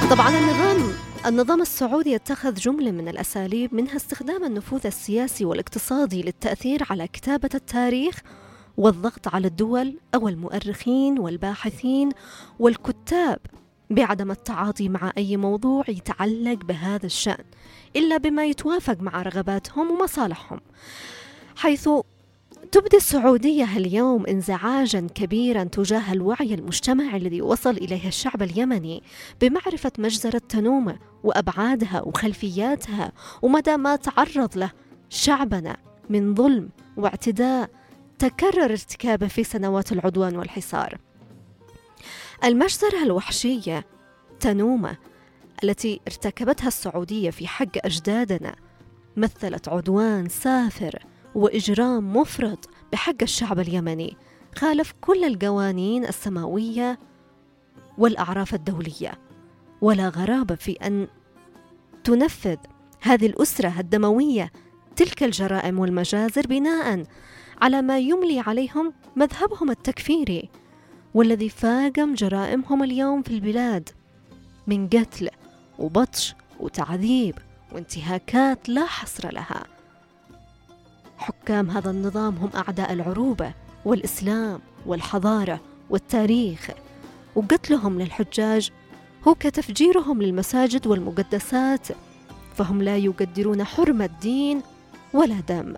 طبعا النظام السعودي اتخذ جملة من الأساليب، منها استخدام النفوذ السياسي والاقتصادي للتأثير على كتابة التاريخ والضغط على الدول أو المؤرخين والباحثين والكتاب بعدم التعاطي مع أي موضوع يتعلق بهذا الشأن إلا بما يتوافق مع رغباتهم ومصالحهم، حيث تبدي السعودية اليوم انزعاجاً كبيراً تجاه الوعي المجتمعي الذي وصل إليه الشعب اليمني بمعرفة مجزرة تنومة وأبعادها وخلفياتها ومدى ما تعرض له شعبنا من ظلم واعتداء تكرر ارتكابه في سنوات العدوان والحصار. المجزرة الوحشية تنومة التي ارتكبتها السعودية في حق أجدادنا مثلت عدوان سافر وإجرام مفرط بحق الشعب اليمني، خالف كل القوانين السماوية والأعراف الدولية، ولا غرابة في أن تنفذ هذه الأسرة الدموية تلك الجرائم والمجازر بناء على ما يملي عليهم مذهبهم التكفيري، والذي فاقم جرائمهم اليوم في البلاد من قتل وبطش وتعذيب وانتهاكات لا حصر لها. حكام هذا النظام هم أعداء العروبة والإسلام والحضارة والتاريخ، وقتلهم للحجاج هو كتفجيرهم للمساجد والمقدسات، فهم لا يقدرون حرمة دين ولا دم.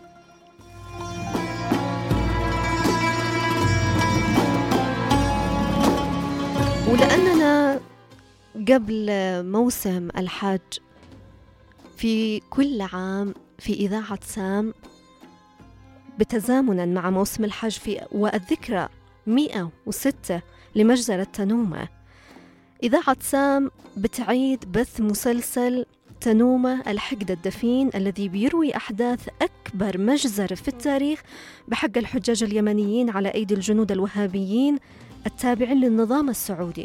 ولأننا قبل موسم الحج في كل عام في إذاعة سام بتزامنا مع موسم الحج والذكرى 106 لمجزرة تنومة، إذاعة سام بتعيد بث مسلسل تنومة الحقد الدفين الذي بيروي أحداث أكبر مجزرة في التاريخ بحق الحجاج اليمنيين على أيدي الجنود الوهابيين التابعين للنظام السعودي.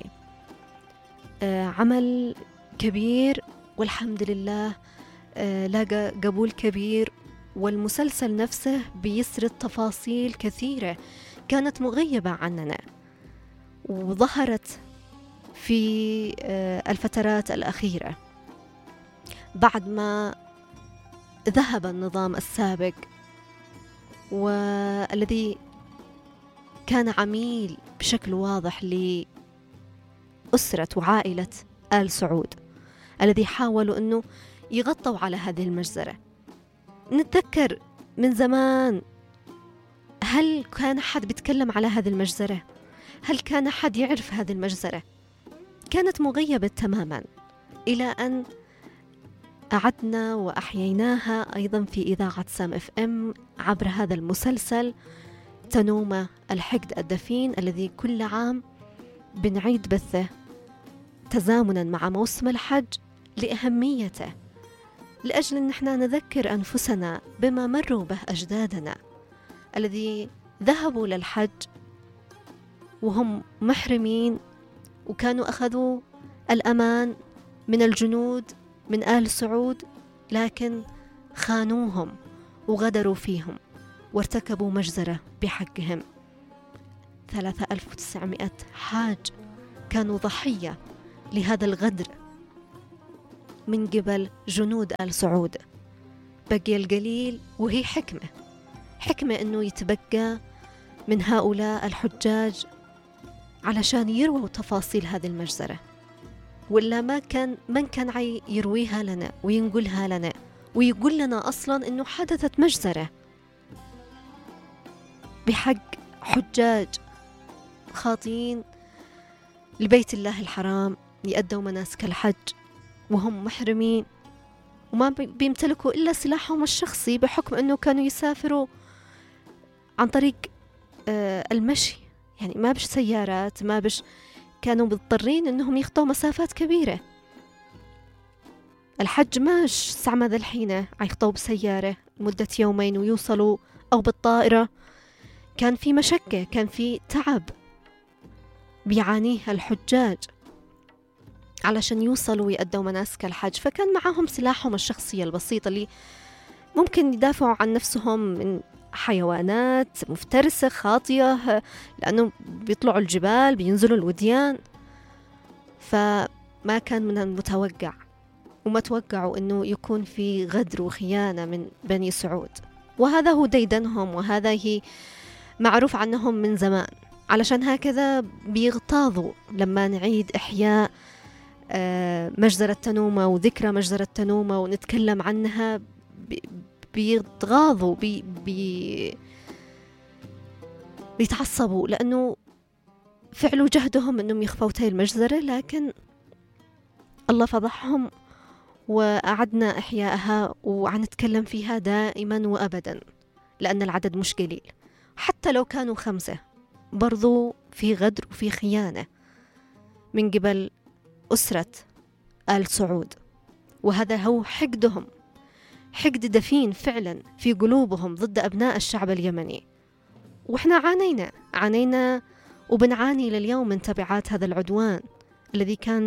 عمل كبير والحمد لله لاقى قبول كبير، والمسلسل نفسه بيسرد تفاصيل كثيرة كانت مغيبة عننا وظهرت في الفترات الأخيرة بعد ما ذهب النظام السابق والذي كان عميل بشكل واضح لأسرة وعائلة آل سعود، الذي حاولوا أنه يغطوا على هذه المجزرة. نتذكر من زمان، هل كان أحد بيتكلم على هذه المجزرة؟ هل كان أحد يعرف هذه المجزرة؟ كانت مغيبة تماما، إلى أن أعدنا وأحييناها أيضا في إذاعة سام اف ام عبر هذا المسلسل تنومة الحقد الدفين، الذي كل عام بنعيد بثه تزامنا مع موسم الحج لأهميته، لأجل أن احنا نذكر أنفسنا بما مروا به أجدادنا الذي ذهبوا للحج وهم محرمين، وكانوا أخذوا الأمان من الجنود من آل سعود، لكن خانوهم وغدروا فيهم وارتكبوا مجزرة بحقهم. 3900 حاج كانوا ضحية لهذا الغدر من قبل جنود آل سعود. بقي القليل وهي حكمة أنه يتبقى من هؤلاء الحجاج علشان يرووا تفاصيل هذه المجزرة، ولا من كان يرويها لنا وينقلها لنا ويقول لنا أصلا أنه حدثت مجزرة بحق حجاج خاطئين لبيت الله الحرام يأدوا مناسك الحج وهم محرمين وما بيمتلكوا إلا سلاحهم الشخصي، بحكم أنه كانوا يسافروا عن طريق المشي، يعني ما بش سيارات، ما بش، كانوا مضطرين أنهم يخطوا مسافات كبيرة. الحج ماش سعمة ذا الحين يخطوا بسيارة مدة يومين ويوصلوا، أو بالطائرة. كان في مشقة، كان في تعب بيعانيه الحجاج علشان يوصلوا ويأدوا مناسك الحج، فكان معهم سلاحهم الشخصي البسيط اللي ممكن يدافعوا عن نفسهم من حيوانات مفترسة خاطية، لأنه بيطلعوا الجبال بينزلوا الوديان. ما كان من المتوقع، وما توقعوا أنه يكون في غدر وخيانة من بني سعود. وهذا هو ديدنهم، وهذا هي معروف عنهم من زمان. علشان هكذا بيغتاظوا لما نعيد إحياء مجزرة تنومة وذكرى مجزرة تنومة ونتكلم عنها، بيتغاظوا، بيتعصبوا، لأنه فعلوا جهدهم أنهم يخفوا تاي المجزرة، لكن الله فضحهم وأعدنا إحيائها وعنتكلم فيها دائما وأبدا، لأن العدد مش قليل. حتى لو كانوا 5 برضو في غدر وفي خيانة من قبل أسرة آل سعود، وهذا هو حقدهم، حقد دفين فعلا في قلوبهم ضد أبناء الشعب اليمني. وإحنا عانينا وبنعاني لليوم من تبعات هذا العدوان الذي كان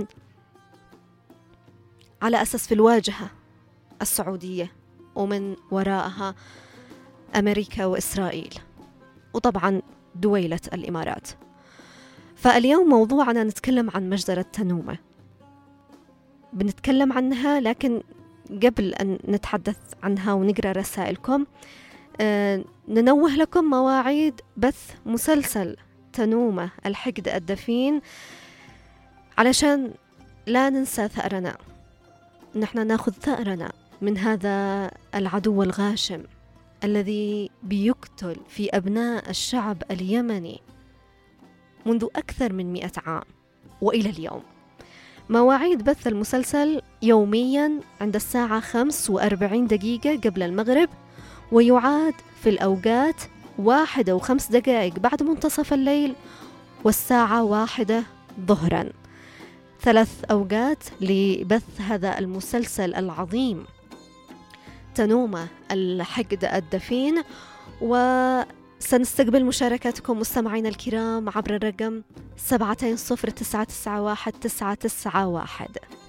على أساس في الواجهة السعودية، ومن وراءها أمريكا وإسرائيل، وطبعا دويلة الإمارات. فاليوم موضوعنا نتكلم عن مجزرة تنومة، بنتكلم عنها، لكن قبل أن نتحدث عنها ونقرأ رسائلكم ننوه لكم مواعيد بث مسلسل تنومة الحقد الدفين، علشان لا ننسى ثأرنا، نحن ناخذ ثأرنا من هذا العدو الغاشم الذي بيقتل في أبناء الشعب اليمني منذ أكثر من 100 عام وإلى اليوم. مواعيد بث المسلسل يوميا عند الساعة 45 دقيقة قبل المغرب، ويعاد في الأوقات 1:05 بعد منتصف الليل، والساعة 1 ظهرا. 3 أوقات لبث هذا المسلسل العظيم تنومة الحقد الدفين. وسنستقبل مشاركاتكم مستمعينا الكرام عبر الرقم 70 991 991.